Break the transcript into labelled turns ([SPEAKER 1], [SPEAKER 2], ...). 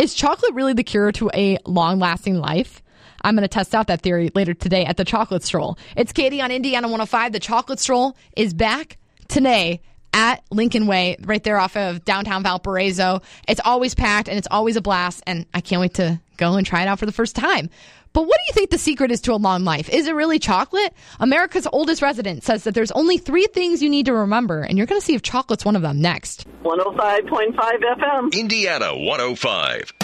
[SPEAKER 1] Is chocolate really the cure to a long-lasting life? I'm going to test out that theory later today at the Chocolate Stroll. It's Katie on Indiana 105. The Chocolate Stroll is back today at Lincoln Way, right there off of downtown Valparaiso. It's always packed and it's always a blast, and I can't wait to go and try it out for the first time. But what do you think the secret is to a long life? Is it really chocolate? America's oldest resident says that there's only 3 things you need to remember, and you're going to see if chocolate's one of them next.
[SPEAKER 2] 105.5 FM.
[SPEAKER 3] Indiana 105.